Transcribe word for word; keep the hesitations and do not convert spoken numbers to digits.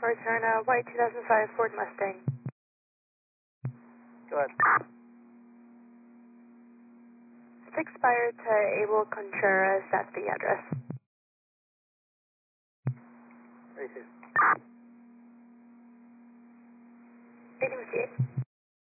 Return a white two thousand five Ford Mustang. Go ahead. It's expired to Abel Contreras, that's the address. Receive. eighty fifty-eight.